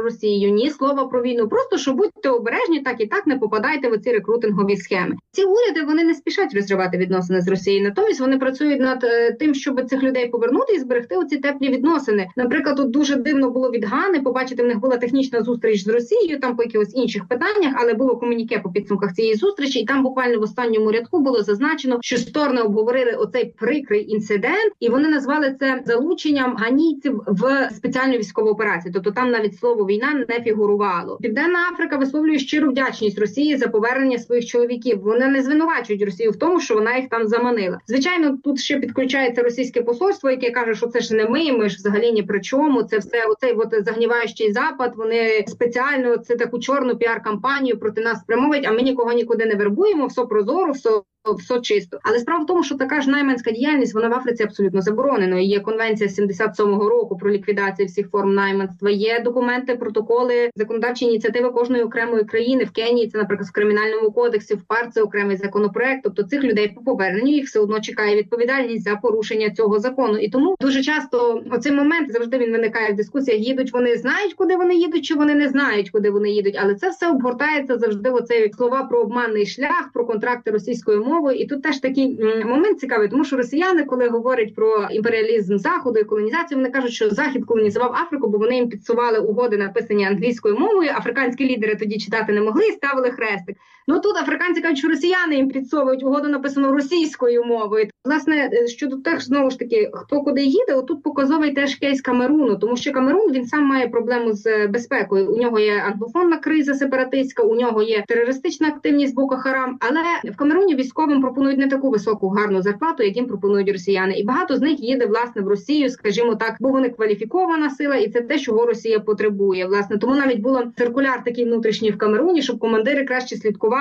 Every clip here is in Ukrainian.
Росію, ні слова про війну. Просто, що будьте обережні, так і так не попадайте в оці рекрутингові схеми. Ці уряди, вони не спішать розривати відносини з Росією, натомість вони працюють над тим, щоб цих людей повернути і зберегти оці теплі відносини. Наприклад, тут дуже дивно було від Гани, побачити, в них була технічна зустріч з Росією, там по якихось інших питаннях, але було комуніке по підсумках цієї зустрічі, і там буквально в останньому рядку було зазначено, що сторони обговорили оцей прикрий інцидент, і вони назвали це залученням ганійців в спеціальну військову операцію. Тобто там навіть слово «війна» не фігурувало. Південна Африка висловлює щиру вдячність Росії за повернення своїх чоловіків. Вони не звинувачують Росію в тому, що вона їх там заманила. Звичайно, тут ще підключається російське посольство, яке каже, що це ж не ми ж взагалі ні при чому. Це все оцей загніваючий Запад, вони спеціально це таку чорну піар-кампанію проти нас спрямовують, а ми нікого нікуди не вербуємо, все прозоро, все чисто. Але справа в тому, що така ж найманська діяльність, вона в Африці абсолютно заборонена. Є конвенція 77-го року про ліквідацію всіх форм найманства, є документи, протоколи, законодавчі ініціативи кожної окремої країни. В Кенії це, наприклад, в Кримінальному кодексі, в ПАР це окремий законопроект. Тобто цих людей по поверненню їх все одно чекає відповідальність за порушення цього закону. І тому дуже часто оцей момент завжди він виникає в дискусіях. Їдуть вони, знають, куди вони їдуть, чи вони не знають, куди вони їдуть. Але це все обгортається завжди в оцей слова про обманний шлях, про контракти російської мови. І тут теж такий момент цікавий, тому що росіяни, коли говорять про імперіалізм Заходу і колонізацію, вони кажуть, що Захід колонізував Африку, бо вони їм підсували угоди, написані англійською мовою, африканські лідери тоді читати не могли і ставили хрестик. Ну тут африканці кажуть, що росіяни їм підсовують угоду, написану російською мовою. Власне, щодо теж, знову ж таки, хто куди їде, отут показовий теж кейс Камеруну, тому що Камерун, він сам має проблему з безпекою. У нього є англофонна криза сепаратистська, у нього є терористична активність Боко Харам, але в Камеруні військовим пропонують не таку високу гарну зарплату, як їм пропонують росіяни. І багато з них їде, власне, в Росію, скажімо так, бо вони кваліфікована сила, і це те, чого Росія потребує. Власне, тому навіть було циркуляр такий внутрішній в Камеруні, щоб командири краще слідкували,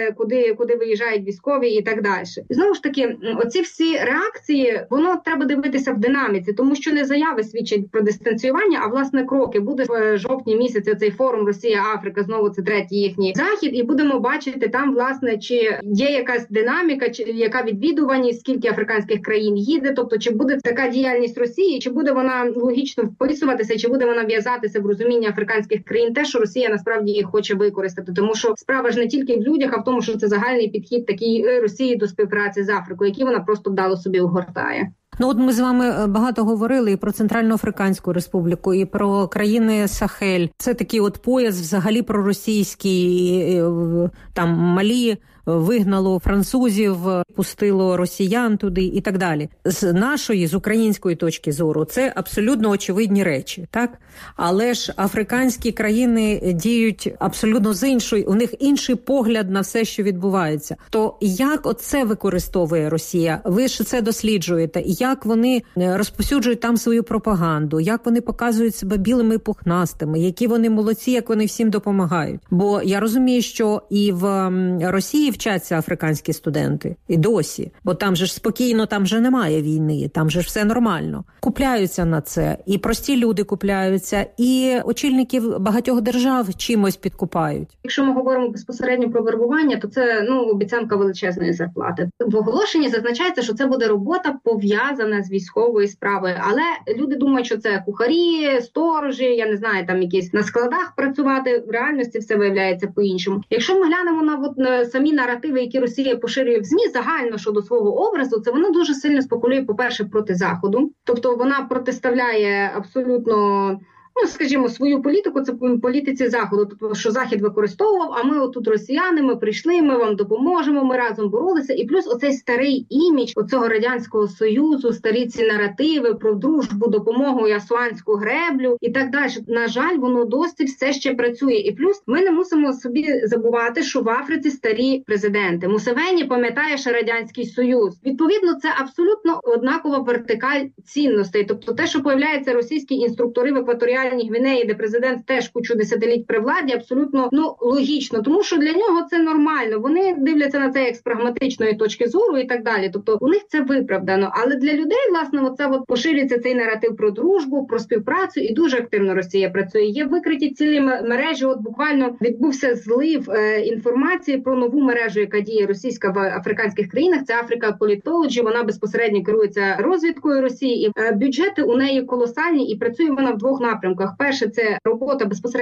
куди виїжджають військові і так далі. І знову ж таки, оці всі реакції, воно треба дивитися в динаміці, тому що не заяви свідчать про дистанціювання, а власне кроки. Буде в жовтні місяці цей форум Росія-Африка, знову це третій їхній захід, і будемо бачити там, власне, чи є якась динаміка, чи яка відвідуваність, скільки африканських країн їде, тобто чи буде така діяльність Росії, чи буде вона логічно вписуватися, чи буде вона в'язатися в розумінні африканських країн, те, що Росія насправді їх хоче використати, тому що справа ж не тільки в людях, а в тому, що це загальний підхід такий Росії до співпраці з Африкою, який вона просто вдало собі огортає. Ну от ми з вами багато говорили і про Центральноафриканську Республіку, і про країни Сахель. Це такий от пояс взагалі проросійський, там Малі вигнало французів, пустило росіян туди і так далі. З української точки зору, це абсолютно очевидні речі, так? Але ж африканські країни діють абсолютно з іншої, у них інший погляд на все, що відбувається. То як оце використовує Росія? Ви ж це досліджуєте. Як вони розповсюджують там свою пропаганду? Як вони показують себе білими і пухнастими? Які вони молодці, як вони всім допомагають? Бо я розумію, що і в Росії вчаться африканські студенти. І досі. Бо там же ж спокійно, там же немає війни. Там же ж все нормально. Купляються на це. І прості люди купляються. І очільників багатьох держав чимось підкупають. Якщо ми говоримо безпосередньо про вербування, то це обіцянка величезної зарплати. В оголошенні зазначається, що це буде робота пов'язана з військовою справою. Але люди думають, що це кухарі, сторожі, я не знаю, там якісь на складах працювати. В реальності все виявляється по-іншому. Якщо ми глянемо на самі наративи, які Росія поширює в ЗМІ загально щодо свого образу, це вона дуже сильно спекулює, по-перше, проти Заходу. Тобто вона протиставляє абсолютно, скажімо, свою політику, це політиці Заходу, тобто, що Захід використовував, а ми отут росіяни, ми прийшли, ми вам допоможемо, ми разом боролися. І плюс оцей старий імідж оцього Радянського Союзу, старі ці наративи про дружбу, допомогу і асуанську греблю і так далі. На жаль, воно досі все ще працює. І плюс ми не мусимо собі забувати, що в Африці старі президенти. Мусевені пам'ятає ще Радянський Союз. Відповідно, це абсолютно однакова вертикаль цінностей. Тобто те, що появляються російські інструктори в екваторіальній Гвінеї, де президент теж кучу десятиліть при владі, абсолютно логічно, тому що для нього це нормально. Вони дивляться на це як з прагматичної точки зору і так далі. Тобто у них це виправдано. Але для людей, власне, поширюється цей наратив про дружбу, про співпрацю, і дуже активно Росія працює. Є викриті цілі мережі. От буквально відбувся злив інформації про нову мережу, яка діє російська в африканських країнах. Це Africa Politology. Вона безпосередньо керується розвідкою Росії. І бюджети у неї колосальні, і працює вона в двох напрямках. Перше – це робота безпосередньо